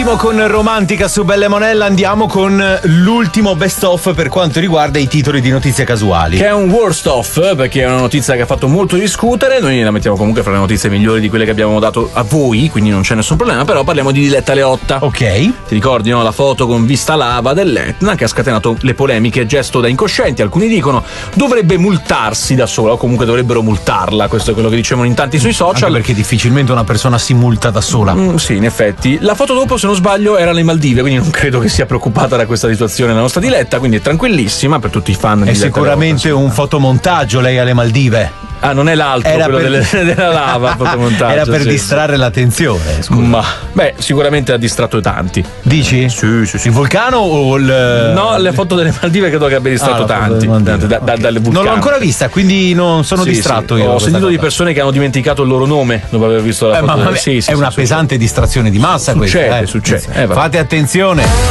Benissimo, con Romantica su Belle Monella andiamo con l'ultimo best of per quanto riguarda i titoli di notizie casuali. Che è un worst of, perché è una notizia che ha fatto molto discutere. Noi la mettiamo comunque fra le notizie migliori di quelle che abbiamo dato a voi, quindi non c'è nessun problema. Però parliamo di Diletta Leotta. Ok. Ti ricordi, no? La foto con vista lava dell'Etna che ha scatenato le polemiche, gesto da incoscienti. Alcuni dicono dovrebbe multarsi da sola, o comunque dovrebbero multarla. Questo è quello che dicevano in tanti sui social. Anche perché difficilmente una persona si multa da sola. Sì, in effetti. La foto dopo, se non sbaglio, era alle Maldive, quindi non credo che sia preoccupata da questa situazione la nostra Diletta, quindi è tranquillissima per tutti i fan di È Diletta sicuramente Leotta. un fotomontaggio lei alle Maldive. Ah, non è l'altro, era quello per... della lava, fotomontaggio. Era per sì, distrarre l'attenzione. Scusa. Ma, beh, sicuramente ha distratto tanti. Dici? Sì. Il vulcano o il... No, le foto delle Maldive credo che abbia distratto tanti. Dalle vulcane. Non l'ho ancora vista, quindi non sono distratto io. Ho sentito di persone che hanno dimenticato il loro nome dopo aver visto la foto. Ma è una pesante distrazione di massa questa. Succede. Fate attenzione.